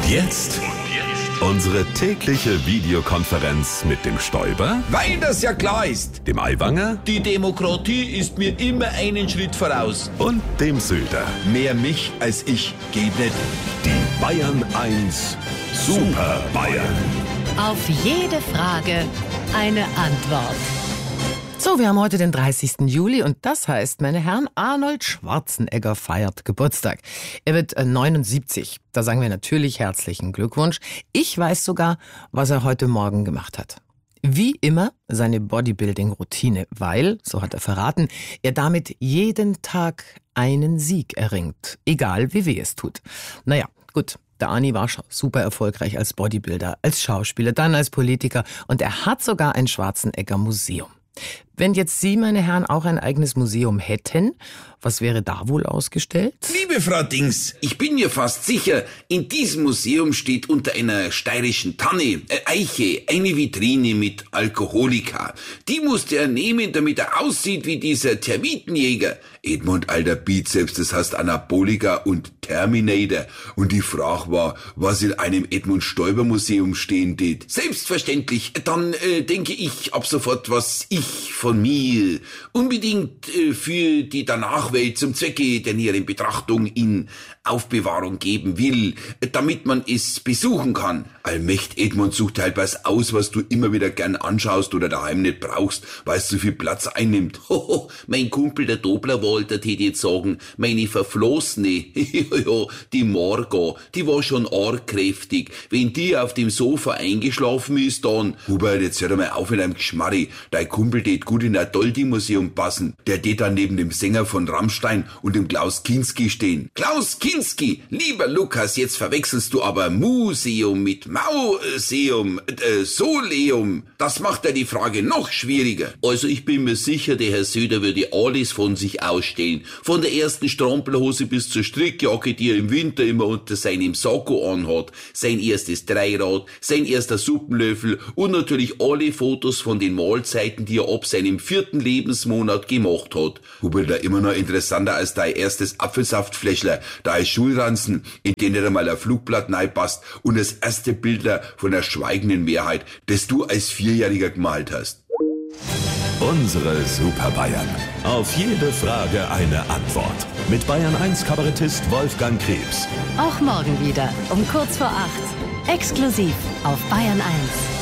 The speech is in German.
jetzt unsere tägliche Videokonferenz mit dem Stoiber, Weil das ja klar ist. dem Aiwanger Die Demokratie ist mir immer einen Schritt voraus. und dem Söder. Mehr mich als ich geht nicht. Die Bayern 1 Super Bayern. Auf jede Frage eine Antwort. So, wir haben heute den 30. Juli und das heißt, meine Herren, Arnold Schwarzenegger feiert Geburtstag. Er wird 79. Da sagen wir natürlich herzlichen Glückwunsch. Ich weiß sogar, was er heute Morgen gemacht hat. Wie immer seine Bodybuilding-Routine, weil, so hat er verraten, er damit jeden Tag einen Sieg erringt. Egal wie weh es tut. Naja, gut. Der Arni war schon super erfolgreich als Bodybuilder, als Schauspieler, dann als Politiker und er hat sogar ein Schwarzenegger-Museum. Wenn jetzt Sie, meine Herren, auch ein eigenes Museum hätten, was wäre da wohl ausgestellt? Liebe Frau Dings, ich bin mir fast sicher, in diesem Museum steht unter einer steirischen Tanne, Eiche, eine Vitrine mit Alkoholika. Die musste er nehmen, damit er aussieht wie dieser Termitenjäger. Edmund, alter Bizeps, das heißt Anabolika und Terminator. Und die Frage war, was in einem Edmund Stoiber Museum stehen tät. Selbstverständlich, dann denke ich ab sofort, was ich von mir unbedingt für die Danachwelt zum Zwecke der näheren Betrachtung in Aufbewahrung geben will, damit man es besuchen kann. Allmächt, Edmund, sucht halt was aus, was du immer wieder gern anschaust oder daheim nicht brauchst, weil es zu viel Platz einnimmt. Hoho, mein Kumpel der Dobler-Walter tät jetzt sagen, meine Verflossene, die Margot, die war schon arg kräftig. Wenn die auf dem Sofa eingeschlafen ist, dann... Hubert, jetzt hör doch mal auf mit einem Geschmarri. Dein Kumpel tät gut in ein Doldi-Museum passen. Der tät dann neben dem Sänger von Rammstein und dem Klaus Kinski stehen. Klaus Kinski, lieber Lukas, jetzt verwechselst du aber Museum mit Mauseum, Soleum. Das macht ja die Frage noch schwieriger. Also ich bin mir sicher, der Herr Söder würde alles von sich ausstellen. Von der ersten Strampelhose bis zur Strickjacke, die er im Winter immer unter seinem Sakko anhat, sein erstes Dreirad, sein erster Suppenlöffel und natürlich alle Fotos von den Mahlzeiten, die er ab seinem 4. Lebensmonat gemacht hat. Hubert, da immer noch interessanter als dein erstes Apfelsaftfläschler, dein Schulranzen, in den nicht einmal ein Flugblatt passt und das erste Bildler von der schweigenden Mehrheit, das du als Vierjähriger gemalt hast. Unsere Super Bayern. Auf jede Frage eine Antwort. Mit Bayern 1 Kabarettist Wolfgang Krebs. Auch morgen wieder um kurz vor 8. Exklusiv auf Bayern 1.